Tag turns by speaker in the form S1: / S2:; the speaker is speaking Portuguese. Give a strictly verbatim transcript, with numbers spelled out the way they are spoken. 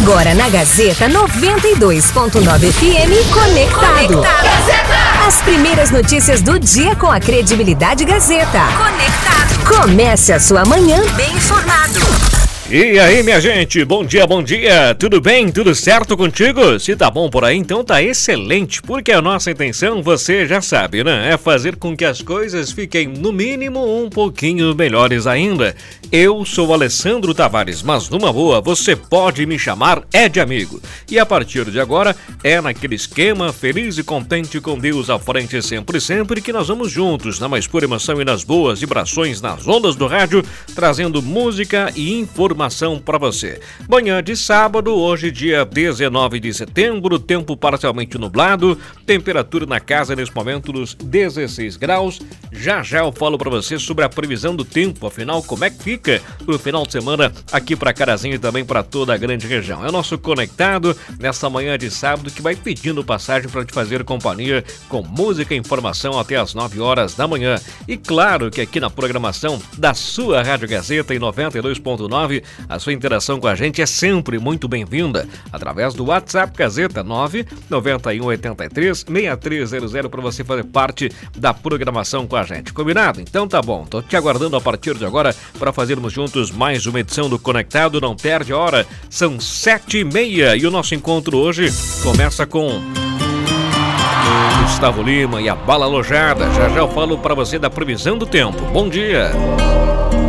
S1: Agora na Gazeta noventa e dois ponto nove F M, Conectado. Conectado. Gazeta. As primeiras notícias do dia com a credibilidade Gazeta. Conectado. Comece a sua manhã bem informado.
S2: E aí, minha gente, bom dia, bom dia, tudo bem, tudo certo contigo? Se tá bom por aí, então tá excelente, porque a nossa intenção, você já sabe, né? É fazer com que as coisas fiquem, no mínimo, um pouquinho melhores ainda. Eu sou o Alessandro Tavares, mas numa boa, você pode me chamar é de amigo. E a partir de agora, é naquele esquema, feliz e contente com Deus à frente sempre, sempre, que nós vamos juntos, na mais pura emoção e nas boas vibrações, nas ondas do rádio, trazendo música e informação para você. Manhã de sábado, hoje dia dezenove de setembro, tempo parcialmente nublado, temperatura na casa nesse momento dos dezesseis graus. Já já eu falo para você sobre a previsão do tempo, afinal, como é que fica pro final de semana aqui para Carazinho e também para toda a grande região. É o nosso Conectado nessa manhã de sábado que vai pedindo passagem para te fazer companhia com música e informação até as nove horas da manhã. E claro que aqui na programação da sua Rádio Gazeta em noventa e dois ponto nove, a sua interação com a gente é sempre muito bem-vinda através do WhatsApp Gazeta nove nove um oito três seis três zero zero para você fazer parte da programação com a gente. Combinado? Então tá bom. Tô te aguardando a partir de agora para fazermos juntos mais uma edição do Conectado. Não perde a hora. São sete e meia e o nosso encontro hoje começa com Gustavo Lima e a Bala Alojada. Já já eu falo para você da previsão do tempo. Bom dia!